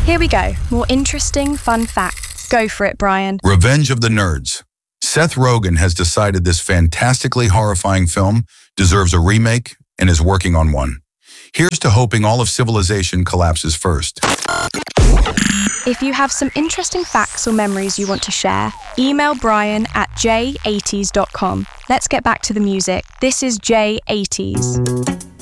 Here we go. More interesting, fun facts. Go for it, Brian. Revenge of the Nerds. Seth Rogen has decided this fantastically horrifying film deserves a remake and is working on one. Here's to hoping all of civilization collapses first. If you have some interesting facts or memories you want to share, email Brian at j80s.com. Let's get back to the music. This is J80s.